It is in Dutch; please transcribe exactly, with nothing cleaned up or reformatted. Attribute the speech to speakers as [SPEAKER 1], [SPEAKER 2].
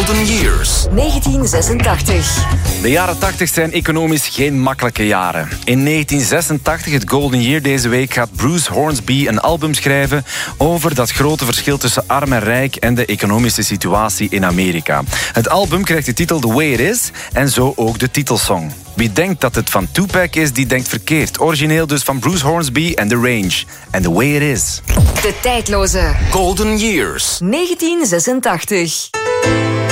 [SPEAKER 1] Golden Years.
[SPEAKER 2] negentien zesentachtig.
[SPEAKER 3] De jaren tachtig zijn economisch geen makkelijke jaren. In negentien zesentachtig, het Golden Year deze week, gaat Bruce Hornsby een album schrijven over dat grote verschil tussen arm en rijk en de economische situatie in Amerika. Het album krijgt de titel The Way It Is en zo ook de titelsong. Wie denkt dat het van Tupac is, die denkt verkeerd. Origineel dus van Bruce Hornsby en The Range. And The Way It Is.
[SPEAKER 2] De tijdloze
[SPEAKER 1] Golden Years.
[SPEAKER 2] negentien zesentachtig.